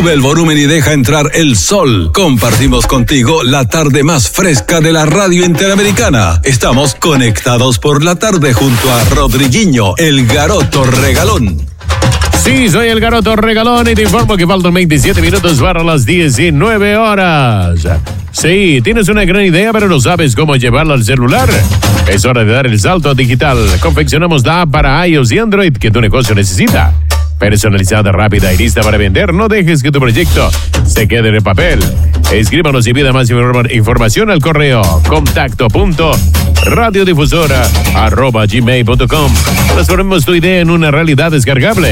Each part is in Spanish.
Sube el volumen y deja entrar el sol. Compartimos contigo la tarde más fresca de la radio interamericana. Estamos conectados por la tarde junto a Rodriguinho, el Garoto Regalón. Sí, soy el Garoto Regalón y te informo que faltan 27 minutos para las 19 horas. Sí, tienes una gran idea, pero no sabes cómo llevarla al celular. Es hora de dar el salto digital. Confeccionamos la app para iOS y Android que tu negocio necesita. Personalizada, rápida y lista para vender. No dejes que tu proyecto se quede en el papel. Escríbanos y pida más información al correo contacto.radiodifusora@gmail.com. Transformemos tu idea en una realidad descargable.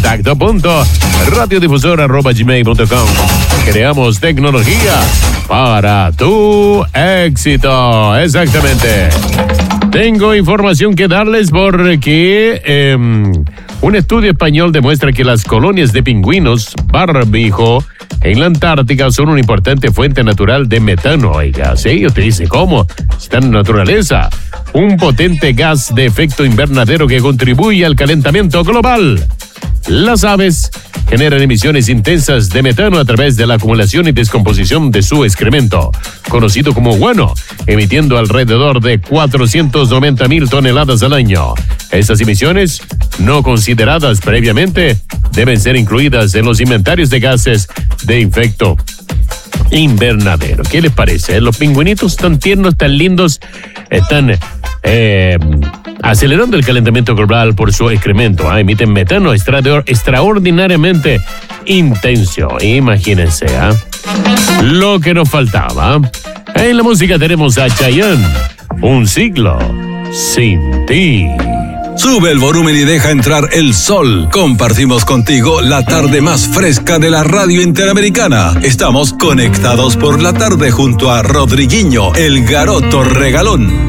Contacto.radiodifusora@gmail.com. Creamos tecnología para tu éxito. Exactamente. Tengo información que darles porque un estudio español demuestra que las colonias de pingüinos barbijo en la Antártica son una importante fuente natural de metano. Oiga, sí, usted dice, ¿cómo? Está en la naturaleza. Un potente gas de efecto invernadero que contribuye al calentamiento global. Las aves generan emisiones intensas de metano a través de la acumulación y descomposición de su excremento, conocido como guano, emitiendo alrededor de 490,000 toneladas al año. Estas emisiones, no consideradas previamente, deben ser incluidas en los inventarios de gases de efecto invernadero. ¿Qué les parece? Los pingüinitos tan tiernos, tan lindos, están acelerando el calentamiento global por su excremento. Emiten metano extraordinariamente intenso. Imagínense, lo que nos faltaba. En la música tenemos a Chayanne, Un siglo sin ti. Sube el volumen y deja entrar el sol. Compartimos contigo la tarde más fresca de la radio interamericana. Estamos conectados por la tarde junto a Rodriguinho, el Garoto Regalón.